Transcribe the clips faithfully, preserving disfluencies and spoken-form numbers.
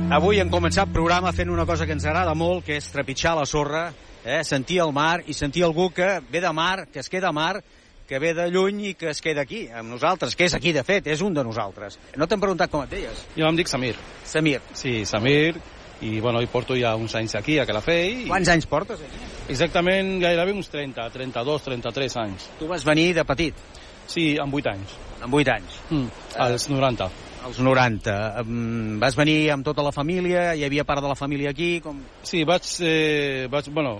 Avui hem començat programa fent una cosa que ens agrada molt, que és trepitjar la sorra, eh? sentir el mar i sentir algú que ve de mar, que es queda a mar, que ve de lluny i que es queda aquí, amb nosaltres, que és aquí, de fet, és un de nosaltres. No t'hem preguntat com et deies? Jo em dic Samir. Samir. Sí, Samir, i bueno, hi porto ja uns anys aquí, a Calafell. Quants anys portes aquí? Exactament gairebé uns trenta, trenta-dos, trenta-tres anys. Tu vas venir de petit? Sí, amb vuit anys. Amb vuit anys? Mm, als noranta. Als noranta. Um, vas venir amb tota la família? Hi havia part de la família aquí? Com... Sí, vaig, eh, vaig... Bueno,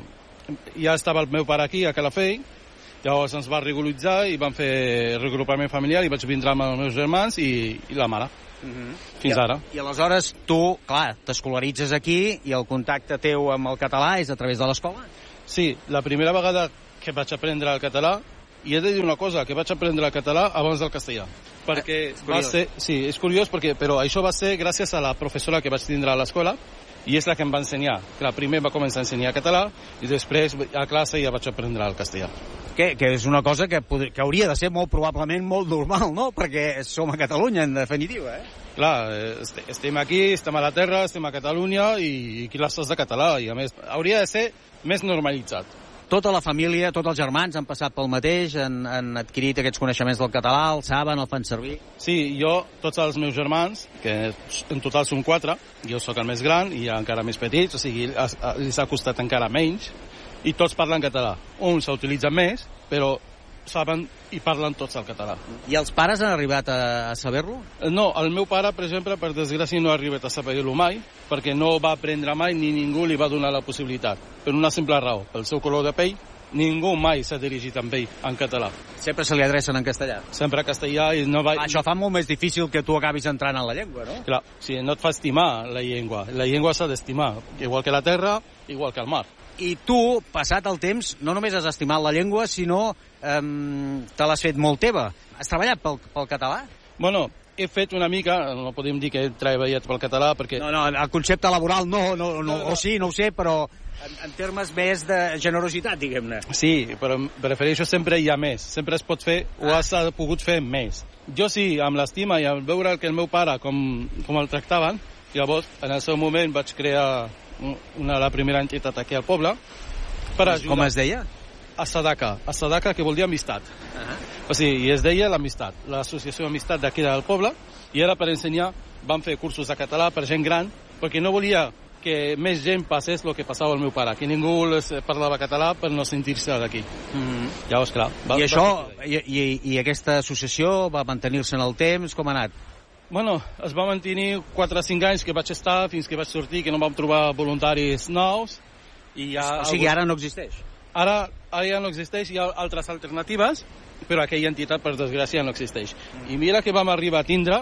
ja estava el meu pare aquí, a Calafell, llavors ens va regularitzar i vam fer regrupament familiar i vaig vindre amb els meus germans i, i la mare. Uh-huh. Fins I, ara. I aleshores tu, clar, t'escolaritzes aquí i el contacte teu amb el català és a través de l'escola? Sí, la primera vegada que vaig aprendre el català, i he de dir una cosa, que vaig aprendre el català abans del castellà. Perquè eh, va ser... Sí, és curiós, perquè, però això va ser gràcies a la professora que vaig tindre a l'escola, i és la que em va ensenyar. Clar, primer va començar a ensenyar català, i després a classe ja vaig aprendre el castellà. Que, que és una cosa que, que hauria de ser molt probablement molt normal, no? Perquè som a Catalunya, en definitiva, eh? Clar, estem aquí, estem a la terra, estem a Catalunya i, i classes de català, i a més hauria de ser més normalitzat. Tota la família, tots els germans han passat pel mateix, han, han adquirit aquests coneixements del català, el saben, el fan servir? Sí, jo, tots els meus germans, que en total són quatre, jo sóc el més gran i encara més petits, o sigui, els ha costat encara menys, i tots parlen català. Uns s'utilitzen més, però saben i parlen tots el català. I els pares han arribat a, a saber-lo? No, el meu pare, per exemple, per desgràcia no ha arribat a saber-lo mai, perquè no va aprendre mai ni ningú li va donar la possibilitat. Per una simple raó, pel seu color de pell, ningú mai s'ha dirigit amb ell en català. Sempre se li adrecen en castellà? Sempre en castellà i no va... Això fa molt més difícil que tu acabis entrant en la llengua, no? Clar, sí, no et fa estimar la llengua. La llengua s'ha d'estimar, igual que la terra, igual que el mar. I tu, passat el temps, no només has estimat la llengua, sinó eh, te l'has fet molt teva. Has treballat pel, pel català? Bueno, he fet una mica, no podem dir que he treballat pel català, perquè... No, no, el concepte laboral no, no, no, no, o sí, no ho sé, però en, en termes més de generositat, diguem-ne. Sí, però prefereixo sempre hi ha més. Sempre es pot fer, o has pogut fer més. Jo sí, amb l'estima i al veure que el meu pare, com, com el tractaven, llavors, en el seu moment vaig crear una, la primera entitat aquí al poble per ajudar. Com es deia? Asadaka, Asadaka, que vol dir amistat. Uh -huh. O sigui, i es deia l'amistat, l'associació d'amistat d'aquí del poble, i era per ensenyar, van fer cursos de català per gent gran, perquè no volia que més gent passés el que passava al meu pare, que ningú les parlava català per no sentir-se d'aquí. Uh -huh. Llavors, clar... Va, I això, va... i, i, i aquesta associació va mantenir-se en el temps? Com ha anat? Bueno, es va mantenir quatre o cinc anys que vaig estar, fins que vaig sortir, que no vam trobar voluntaris nous. I ja... O sigui, ara no existeix? Ara, ara ja no existeix, hi ha altres alternatives, però aquella entitat, per desgràcia, no existeix. Mm. I mira que vam arribar a tindre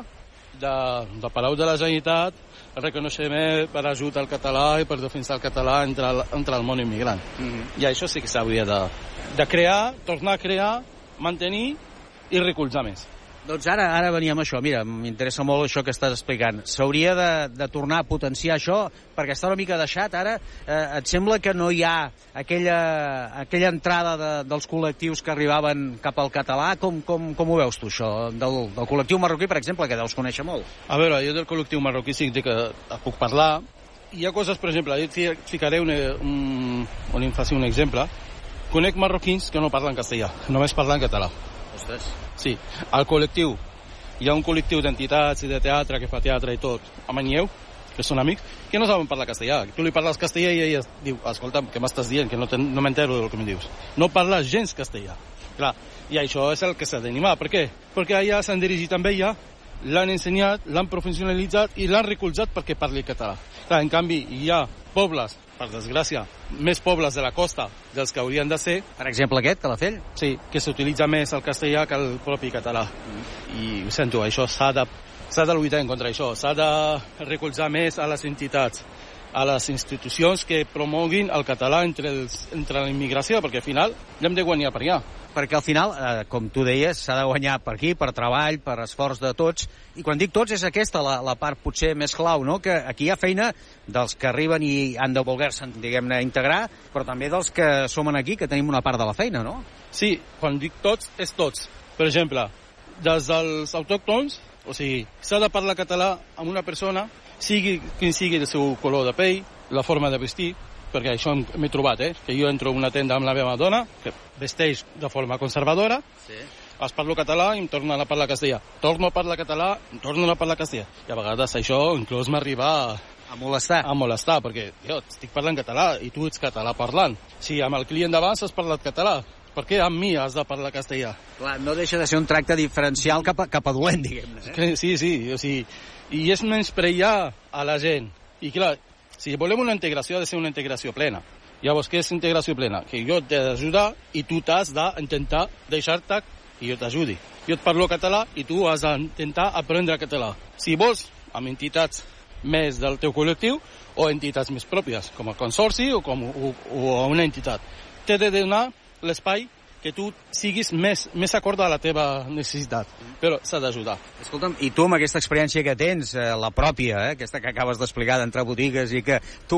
de, de Palau de la Generalitat reconeixement per ajut al català i per defensar el català entre el, entre el món immigrant. Mm. I això sí que s'hauria de, de crear, tornar a crear, mantenir i recolzar més. Doncs ara ara veníem a això. Mira, m'interessa molt això que estàs explicant. S'hauria de, de tornar a potenciar això, perquè està una mica deixat ara. Eh, et sembla que no hi ha aquella, aquella entrada de, dels col·lectius que arribaven cap al català? Com, com, com ho veus tu, això? Del, del col·lectiu marroquí, per exemple, que deus conèixer molt. A veure, jo del col·lectiu marroquí sí que puc parlar. Hi ha coses, per exemple, jo et ficaré un, un, on em faci un exemple. Conec marroquins que no parlen castellà, només parlen català. Ostres. Sí, al col·lectiu. Hi ha un col·lectiu d'entitats i de teatre que fa teatre i tot, a Manlleu, que són amics, que no saben parlar castellà. Tu li parles castellà i ella diu, escolta, què m'estàs dient? Que no, no m'entero del que em dius. No parla gens castellà. Clar, i això és el que s'ha d'animar. Per què? Perquè allà s'han dirigit amb ella, l'han ensenyat, l'han professionalitzat i l'han recolzat perquè parli català. Clar, en canvi, hi ha pobles, per desgràcia, més pobles de la costa dels que haurien de ser. Per exemple aquest, Calafell? Sí, que s'utilitza més el castellà que el propi català. Mm. I ho sento, això s'ha de, s'ha de lluitar en contra d'això. S'ha de recolzar més a les entitats, a les institucions que promoguin el català entre, els, entre la immigració, perquè al final hem de guanyar per allà. Perquè al final, eh, com tu deies, s'ha de guanyar per aquí, per treball, per esforç de tots, i quan dic tots és aquesta la, la part potser més clau, no? Que aquí hi ha feina dels que arriben i han de voler-se, diguem-ne, integrar, però també dels que som aquí, que tenim una part de la feina, no? Sí, quan dic tots, és tots. Per exemple, des dels autòctons O sigui, s'ha de parlar català amb una persona, sigui quin sigui el seu color de pell, la forma de vestir, perquè això m'he trobat, eh? Que jo entro en una tenda amb la meva dona, que vesteix de forma conservadora, sí. Es parlo català i em tornen a parlar castellà. Torno a parlar català, em tornen a parlar castellà. I a vegades això inclús m'arriba a... A molestar. A molestar, perquè jo estic parlant català i tu ets català parlant. Si amb el client d'abans has parlat català, per què amb mi has de parlar castellà? Clar, no deixa de ser un tracte diferencial cap a, cap a dolent, diguem-ne. Eh? Sí, sí, o sigui, i és menysprear a la gent. I clar, si volem una integració, ha de ser una integració plena. Llavors, què és integració plena? Que jo t'he d'ajudar i tu t'has d'intentar deixar-te i jo t'ajudi. Jo et parlo català i tu has d'intentar aprendre català. Si vols, amb entitats més del teu col·lectiu o entitats més pròpies, com el consorci o com o, o una entitat. T'he de donar l'espai que tu siguis més, més acord a la teva necessitat, però s'ha d'ajudar. Escolta'm, i tu amb aquesta experiència que tens, eh, la pròpia, eh, aquesta que acabes d'explicar d'entrar a botigues i que tu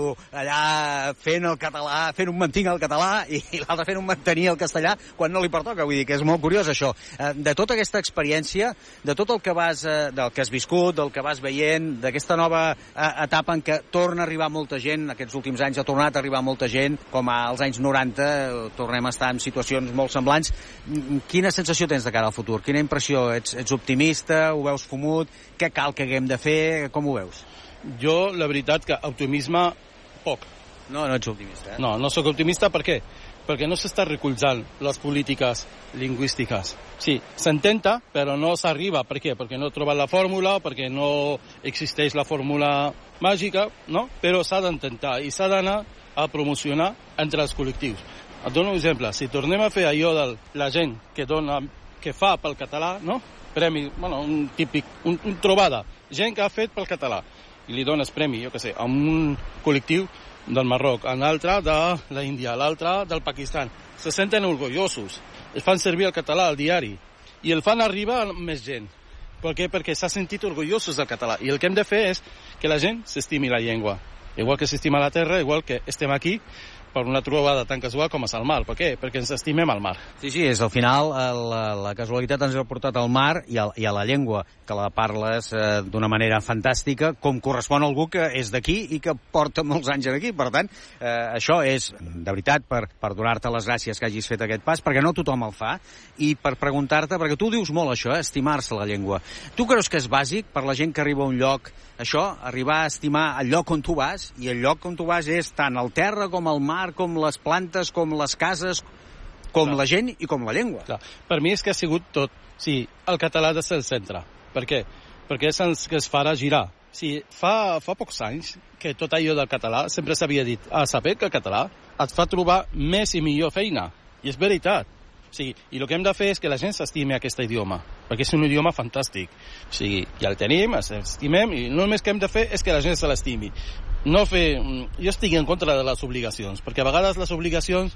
allà fent el català, fent un mantinc el català i, i l'altre fent un mantenir el castellà quan no li pertoca, vull dir que és molt curiós això. Eh, de tota aquesta experiència, de tot el que vas, eh, del que has viscut, del que vas veient, d'aquesta nova eh, etapa en què torna a arribar molta gent, aquests últims anys ha tornat a arribar molta gent, com als anys noranta, eh, tornem a estar en situacions molt semblants. Quina sensació tens de cara al futur? Quina impressió? Ets, ets optimista? Ho veus fumut? Què cal que haguem de fer? Com ho veus? Jo, la veritat, que optimisme, poc. No, no ets optimista, eh? No, no sóc optimista. Per què? Perquè no s'està recolzant les polítiques lingüístiques. Sí, s'intenta, però no s'arriba. Per què? Perquè no troben la fórmula, perquè no existeix la fórmula màgica, no? Però s'ha d'intentar i s'ha d'anar a promocionar entre els col·lectius. Et dono un exemple. Si tornem a fer allò de la gent que dona, que fa pel català, no? Premi, bueno, un típic, un, un trobada. Gent que ha fet pel català. I li dones premi, jo què sé, a un col·lectiu del Marroc, a l'altre de l'Índia, a l'altre del Pakistan. Se senten orgullosos. Es fan servir el català al diari. I el fan arribar a més gent. Per què? Perquè s'ha sentit orgullosos del català. I el que hem de fer és que la gent s'estimi la llengua. Igual que s'estima la terra, igual que estem aquí, per una trobada tan casual com és el mar. Per què? Perquè ens estimem al mar. Sí, sí, és al final la, la casualitat ens ha portat al mar i a, i a la llengua, que la parles eh, d'una manera fantàstica, com correspon a algú que és d'aquí i que porta molts anys aquí. Per tant, eh, això és, de veritat, per, per donar-te les gràcies que hagis fet aquest pas, perquè no tothom el fa, i per preguntar-te, perquè tu dius molt això, eh, estimar-se la llengua. Tu creus que és bàsic per la gent que arriba a un lloc, això, arribar a estimar el lloc on tu vas, i el lloc on tu vas és tant el terra com el mar, com les plantes, com les cases, com Clar. La gent i com la llengua. Clar. Per mi és que ha sigut tot. Sí, el català ha de ser el centre. Per què? Perquè és el que es farà girar. Sí, fa, fa pocs anys que tot allò del català sempre s'havia dit, ah, saber que el català et fa trobar més i millor feina. I és veritat. O sigui, i el que hem de fer és que la gent s'estimi aquest idioma, perquè és un idioma fantàstic. O sigui, ja el tenim, l'estimem, i no només que hem de fer és que la gent se l'estimi. No fer... Jo estic en contra de les obligacions, perquè a vegades les obligacions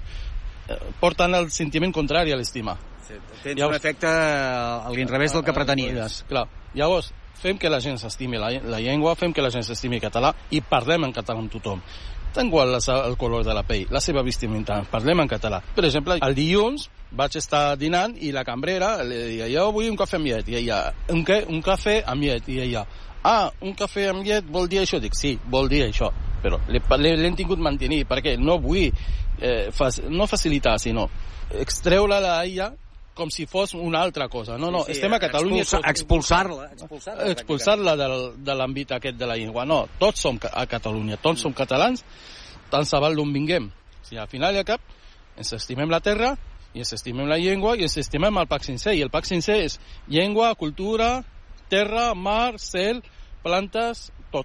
porten el sentiment contrari a l'estima. Sí, tens llavors, un efecte a l'inrevés del que pretenies. Clar, llavors, fem que la gent s'estimi la, la llengua, fem que la gent s'estimi català i parlem en català amb tothom. Tant igual el color de la pell, la seva vestimenta, parlem en català. Per exemple, el dilluns vaig estar dinant i la cambrera li deia, jo vull un cafè amb llet, i ella, un, què? Un cafè amb llet, i ella, ah, un cafè amb llet vol dir això? Dic, sí, vol dir això, però l'hem tingut mantenir, perquè no vull eh, fac, no facilitar, sinó extreure la a ella com si fos una altra cosa. No, no, sí, sí, estem a Catalunya... Expulsar-la. Expulsar-la, expulsar-la del, de l'àmbit aquest de la llengua. No, tots som a Catalunya, tots som catalans, tant se val d'on vinguem. O sigui, al final i al cap, ens estimem la terra, i ens estimem la llengua, i ens estimem el Pack Sencer. I el Pack Sencer és llengua, cultura, terra, mar, cel, plantes, tot.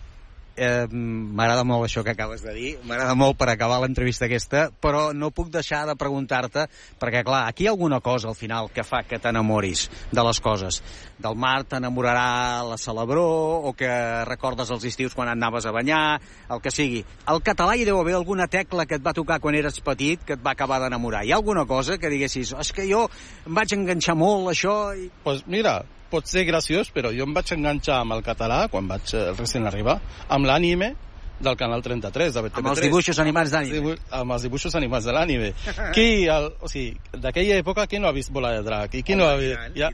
Eh, m'agrada molt això que acabes de dir, m'agrada molt per acabar l'entrevista aquesta, però no puc deixar de preguntar-te, perquè clar, aquí hi ha alguna cosa al final que fa que t'enamoris de les coses. Del mar t'enamorarà la Celebró, o que recordes els estius quan anaves a banyar, el que sigui. Al català hi deu haver alguna tecla que et va tocar quan eres petit que et va acabar d'enamorar. Hi ha alguna cosa que diguessis, és que jo em vaig enganxar molt, això... I... Pues mira, pot ser graciós, però jo em vaig enganxar amb el català, quan vaig eh, recent arribar, amb l'ànime del Canal trenta-tres, de B T V tres. Amb els dibuixos animats d'ànime. Amb els dibuixos animats de l'ànime. Qui, el, o sigui, d'aquella època, qui no ha vist Bola de Drac? I qui no ha vist... Ja,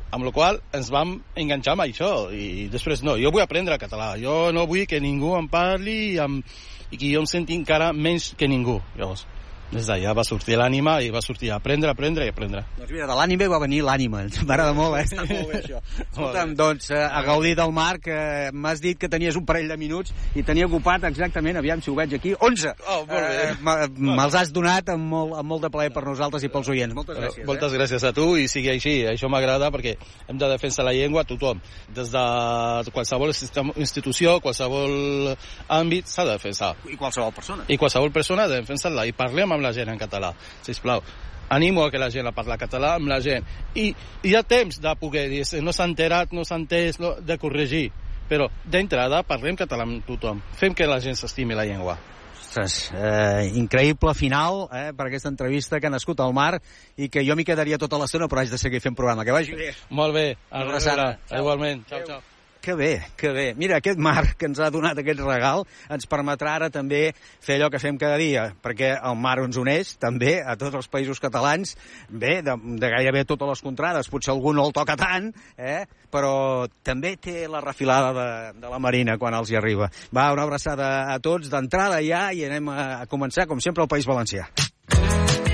amb la qual ens vam enganxar amb això, i després no, jo vull aprendre català, jo no vull que ningú em parli amb, i que jo em senti encara menys que ningú. Llavors, des d'allà va sortir l'ànima i va sortir a aprendre, aprendre i aprendre. Doncs mira, de l'ànima va venir l'ànima. M'agrada molt, eh? Està molt bé, això. Escolta'm, doncs, a gaudir del mar, que m'has dit que tenies un parell de minuts i tenia ocupat exactament, aviam si ho veig aquí, onze. Oh, molt bé. Eh, Me'ls has donat amb molt, amb molt de plaer per nosaltres i pels oients. Moltes gràcies. Moltes eh? gràcies a tu, i sigui així. Això m'agrada perquè hem de defensar la llengua a tothom. Des de qualsevol institució, qualsevol àmbit, s'ha de defensar. I qualsevol persona. I qualsevol persona ha de defensar-la. I parlem amb la gent en català, sisplau. Animo a que la gent a parlar català amb la gent. I hi ha temps de poder dir, no s'ha enterat, no s'ha entès, no, de corregir. Però d'entrada parlem català amb tothom. Fem que la gent s'estimi la llengua. Ostres, eh, increïble final eh, per aquesta entrevista que ha nascut al mar i que jo m'hi quedaria tota l'estona, però haig de seguir fent programa. Que vagi bé. Molt bé. A rebre. Igualment. Xau, xau. Que bé, que bé. Mira, aquest mar que ens ha donat aquest regal ens permetrà ara també fer allò que fem cada dia, perquè el mar ens uneix també a tots els països catalans, bé, de, de gairebé totes les contrades, potser algú no el toca tant, eh? Però també té la refilada de, de la Marina quan els hi arriba. Va, una abraçada a tots d'entrada ja i anem a començar, com sempre, al País Valencià.